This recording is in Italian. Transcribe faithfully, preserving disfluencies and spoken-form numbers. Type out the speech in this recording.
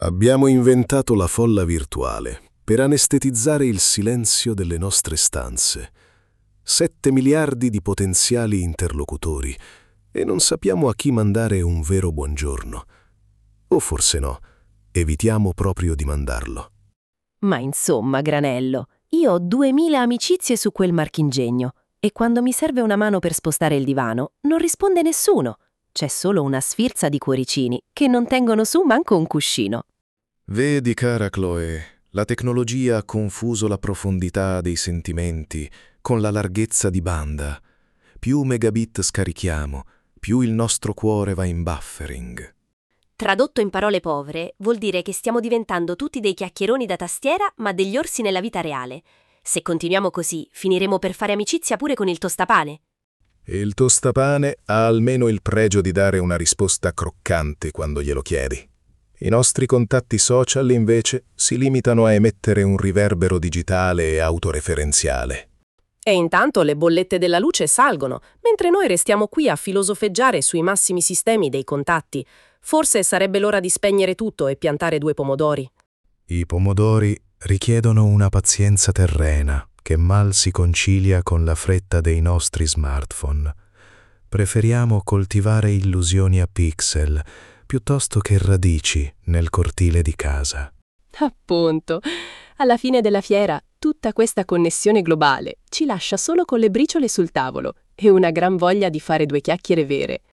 Abbiamo inventato la folla virtuale per anestetizzare il silenzio delle nostre stanze. Sette miliardi di potenziali interlocutori e non sappiamo a chi mandare un vero buongiorno. O forse no, evitiamo proprio di mandarlo. Ma insomma, Granello, io ho duemila amicizie su quel marchingegno e quando mi serve una mano per spostare il divano non risponde nessuno. C'è solo una sfilza di cuoricini che non tengono su manco un cuscino. Vedi, cara Chloe, la tecnologia ha confuso la profondità dei sentimenti con la larghezza di banda. Più megabit scarichiamo, più il nostro cuore va in buffering. Tradotto in parole povere, vuol dire che stiamo diventando tutti dei chiacchieroni da tastiera, ma degli orsi nella vita reale. Se continuiamo così, finiremo per fare amicizia pure con il tostapane. E il tostapane ha almeno il pregio di dare una risposta croccante quando glielo chiedi. I nostri contatti social, invece, si limitano a emettere un riverbero digitale e autoreferenziale. E intanto le bollette della luce salgono, mentre noi restiamo qui a filosofeggiare sui massimi sistemi dei contatti. Forse sarebbe l'ora di spegnere tutto e piantare due pomodori. I pomodori richiedono una pazienza terrena che mal si concilia con la fretta dei nostri smartphone. Preferiamo coltivare illusioni a pixel piuttosto che radici nel cortile di casa. Appunto. Alla fine della fiera, tutta questa connessione globale ci lascia solo con le briciole sul tavolo e una gran voglia di fare due chiacchiere vere.